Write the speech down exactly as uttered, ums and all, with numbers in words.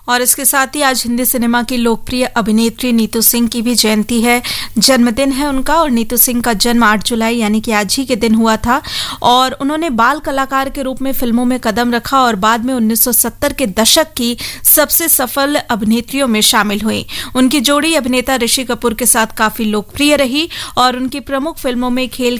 और इसके साथ ही आज हिंदी सिनेमा की लोकप्रिय अभिनेत्री नीतू सिंह की भी जयंती है, जन्मदिन है उनका। और नीतू सिंह का जन्म आठ जुलाई यानी कि आज ही के दिन हुआ था और उन्होंने बाल कलाकार के रूप में फिल्मों में कदम रखा और बाद में उन्नीस सौ सत्तर के दशक की सबसे सफल अभिनेत्रियों में शामिल हुई। उनकी जोड़ी अभिनेता ऋषि कपूर के साथ काफी लोकप्रिय रही और उनकी प्रमुख फिल्मों में खेल